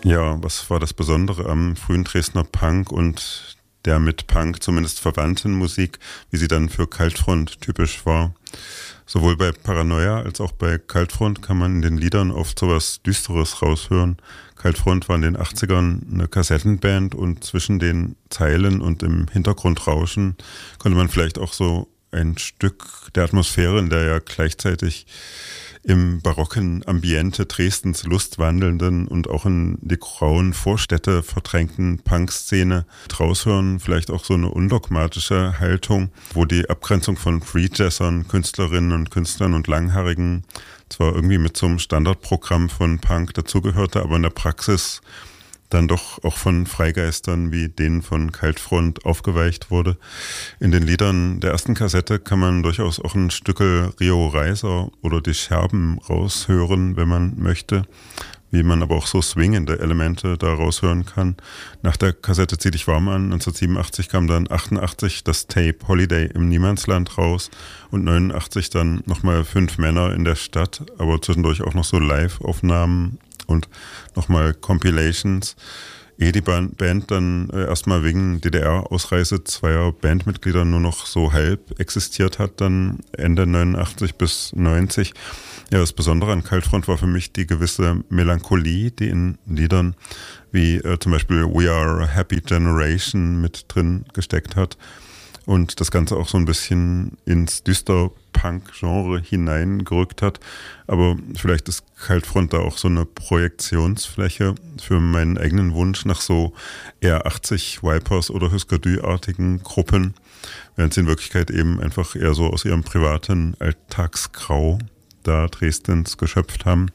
Ja, was war das Besondere am frühen Dresdner Punk und der mit Punk zumindest verwandten Musik, wie sie dann für Kaltfront typisch war? Sowohl bei Paranoia als auch bei Kaltfront kann man in den Liedern oft sowas Düsteres raushören. Kaltfront war in den 80ern eine Kassettenband und zwischen den Zeilen und im Hintergrundrauschen konnte man vielleicht auch so ein Stück der Atmosphäre, in der ja gleichzeitig im barocken Ambiente Dresdens lustwandelnden und auch in die grauen Vorstädte verdrängten Punkszene raushören, vielleicht auch so eine undogmatische Haltung, wo die Abgrenzung von Freejazzern, Künstlerinnen und Künstlern und Langhaarigen zwar irgendwie mit so einem Standardprogramm von Punk dazugehörte, aber in der Praxis dann doch auch von Freigeistern wie denen von Kaltfront aufgeweicht wurde. In den Liedern der ersten Kassette kann man durchaus auch ein Stückel Rio Reiser oder die Scherben raushören, wenn man möchte, wie man aber auch so swingende Elemente da raushören kann. Nach der Kassette Zieh dich warm an, 1987 kam dann 88 das Tape Holiday im Niemandsland raus und 89 dann nochmal 5 Männer in der Stadt, aber zwischendurch auch noch so Live-Aufnahmen und nochmal Compilations. Ehe die Band dann erstmal wegen DDR-Ausreise zweier Bandmitglieder nur noch so halb existiert hat, dann Ende 89 bis 90. Ja, das Besondere an Kaltfront war für mich die gewisse Melancholie, die in Liedern wie zum Beispiel We Are a Happy Generation mit drin gesteckt hat. Und das Ganze auch so ein bisschen ins Düster-Punk-Genre hineingerückt hat. Aber vielleicht ist Kaltfront da auch so eine Projektionsfläche für meinen eigenen Wunsch nach so eher 80 Vipers oder Husker Du-artigen Gruppen, während sie in Wirklichkeit eben einfach eher so aus ihrem privaten Alltagsgrau da Dresdens geschöpft haben.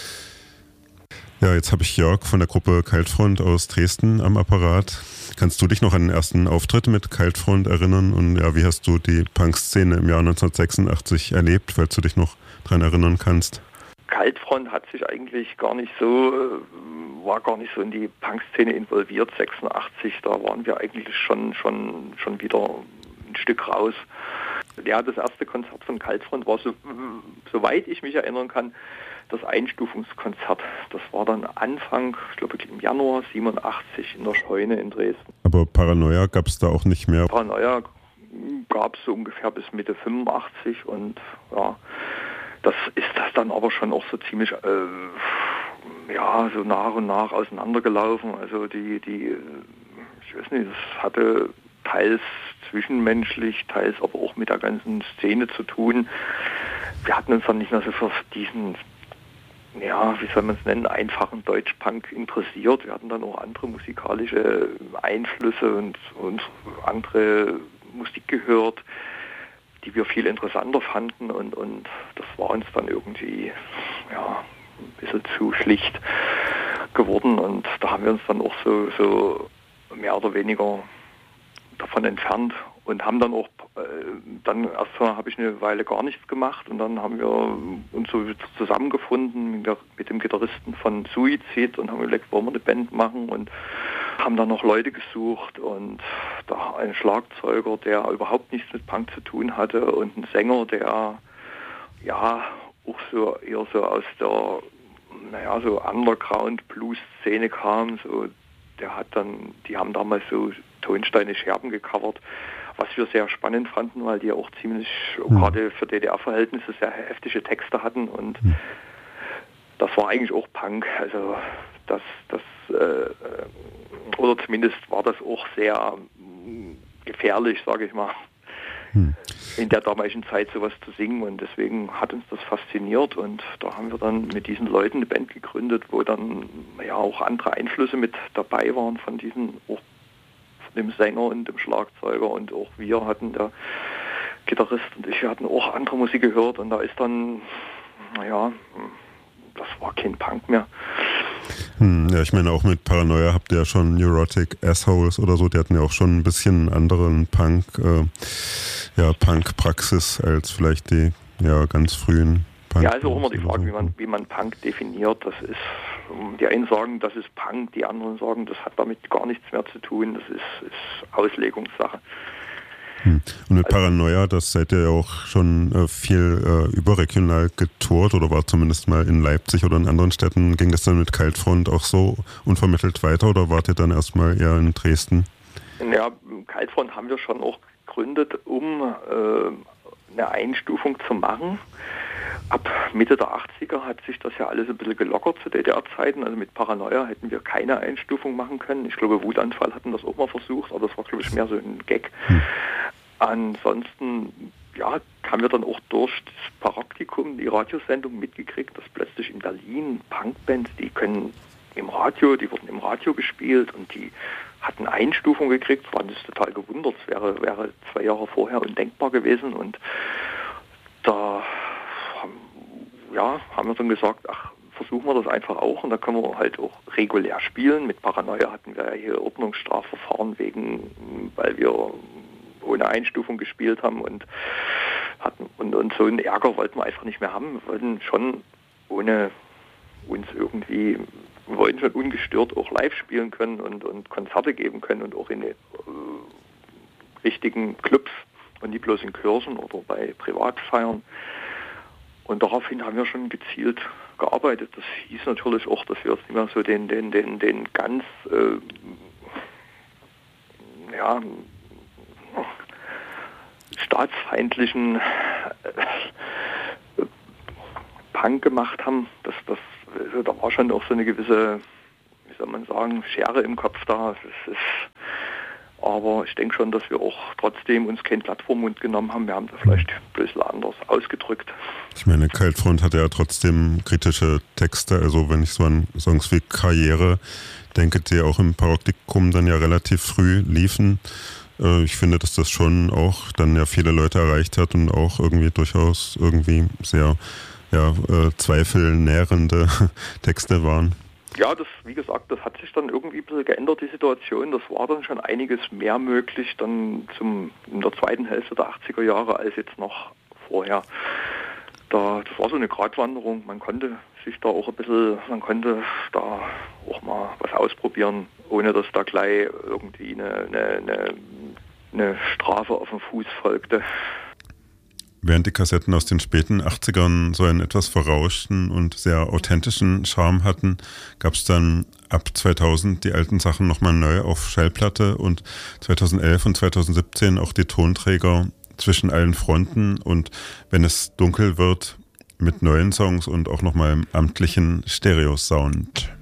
Ja, jetzt habe ich Jörg von der Gruppe Kaltfront aus Dresden am Apparat. Kannst du dich noch an den ersten Auftritt mit Kaltfront erinnern? Und ja, wie hast du die Punk-Szene im Jahr 1986 erlebt, falls du dich noch daran erinnern kannst? Kaltfront hat sich eigentlich gar nicht so in die Punk-Szene involviert. 86, da waren wir eigentlich schon wieder ein Stück raus. Ja, das erste Konzert von Kaltfront war, soweit ich mich erinnern kann, das Einstufungskonzert. Das war dann Anfang, ich glaube im Januar 87 in der Scheune in Dresden. Aber Paranoia gab es da auch nicht mehr? Paranoia gab es so ungefähr bis Mitte 85 und ja, das ist das dann aber schon auch so ziemlich so nach und nach auseinandergelaufen. Also ich weiß nicht, das hatte teils zwischenmenschlich, teils aber auch mit der ganzen Szene zu tun. Wir hatten uns dann nicht mehr so für diesen, wie soll man es nennen, einfachen Deutschpunk interessiert. Wir hatten dann auch andere musikalische Einflüsse und andere Musik gehört, die wir viel interessanter fanden und das war uns dann irgendwie ein bisschen zu schlicht geworden und da haben wir uns dann auch so mehr oder weniger davon entfernt und haben dann auch, erstmal habe ich eine Weile gar nichts gemacht und dann haben wir uns so zusammengefunden mit dem Gitarristen von Suizid und haben überlegt, wollen wir eine Band machen und haben dann noch Leute gesucht und da ein Schlagzeuger, der überhaupt nichts mit Punk zu tun hatte und ein Sänger, der auch so eher so aus der so Underground-Blues-Szene kam, so die haben damals so Tonsteine Scherben gecovert, was wir sehr spannend fanden, weil die auch ziemlich, gerade für DDR-Verhältnisse, sehr heftige Texte hatten und das war eigentlich auch Punk, also oder zumindest war das auch sehr gefährlich, sage ich mal, in der damaligen Zeit sowas zu singen und deswegen hat uns das fasziniert und da haben wir dann mit diesen Leuten eine Band gegründet, wo dann auch andere Einflüsse mit dabei waren von dem Sänger und dem Schlagzeuger und auch wir hatten, der Gitarrist und ich, wir hatten auch andere Musik gehört und da ist dann, das war kein Punk mehr. Ja, ich meine, auch mit Paranoia habt ihr ja schon Neurotic Assholes oder so, die hatten ja auch schon ein bisschen anderen Punk-Praxis als vielleicht die ganz frühen Punk. Ja, also auch immer die Frage, wie man Punk definiert. Das ist, die einen sagen, das ist Punk, die anderen sagen, das hat damit gar nichts mehr zu tun, das ist Auslegungssache. Und mit Paranoia, das seid ihr ja auch schon viel überregional getourt oder war zumindest mal in Leipzig oder in anderen Städten. Ging das dann mit Kaltfront auch so unvermittelt weiter oder wart ihr dann erstmal eher in Dresden? Ja, Kaltfront haben wir schon auch gegründet, um eine Einstufung zu machen. Ab Mitte der 80er hat sich das ja alles ein bisschen gelockert zu DDR-Zeiten. Also mit Paranoia hätten wir keine Einstufung machen können. Ich glaube, Wutanfall hatten das auch mal versucht, aber das war, glaube ich, mehr so ein Gag. Ansonsten, ja, haben wir dann auch durch das Praktikum die Radiosendung mitgekriegt, dass plötzlich in Berlin Punkbands, die wurden im Radio gespielt und die hatten Einstufung gekriegt. Wir waren das total gewundert. Es wäre 2 Jahre vorher undenkbar gewesen und da haben wir dann gesagt, versuchen wir das einfach auch und da können wir halt auch regulär spielen. Mit Paranoia hatten wir ja hier Ordnungsstrafverfahren weil wir ohne Einstufung gespielt haben und so einen Ärger wollten wir einfach nicht mehr haben. Wir wollten schon wir wollten schon ungestört auch live spielen können und Konzerte geben können und auch in richtigen Clubs und nicht bloß in Kirchen oder bei Privatfeiern. Und daraufhin haben wir schon gezielt gearbeitet. Das hieß natürlich auch, dass wir jetzt nicht mehr so den ganz staatsfeindlichen Punk gemacht haben. Da war schon auch so eine gewisse, wie soll man sagen, Schere im Kopf da. Aber ich denke schon, dass wir auch trotzdem uns kein Blatt vor den Mund genommen haben. Wir haben das vielleicht ein bisschen anders ausgedrückt. Ich meine, Kaltfront hatte ja trotzdem kritische Texte. Also wenn ich so an Songs wie Karriere denke, die auch im Praktikum dann ja relativ früh liefen. Ich finde, dass das schon auch dann ja viele Leute erreicht hat und auch irgendwie durchaus irgendwie sehr zweifelnährende Texte waren. Ja, wie gesagt, das hat sich dann irgendwie ein bisschen geändert, die Situation. Das war dann schon einiges mehr möglich dann in der zweiten Hälfte der 80er Jahre als jetzt noch vorher. Das war so eine Gratwanderung. Man konnte da auch mal was ausprobieren, ohne dass da gleich irgendwie eine Strafe auf den Fuß folgte. Während die Kassetten aus den späten 80ern so einen etwas verrauschten und sehr authentischen Charme hatten, gab es dann ab 2000 die alten Sachen nochmal neu auf Schallplatte und 2011 und 2017 auch die Tonträger zwischen allen Fronten und wenn es dunkel wird mit neuen Songs und auch nochmal im amtlichen Stereo-Sound.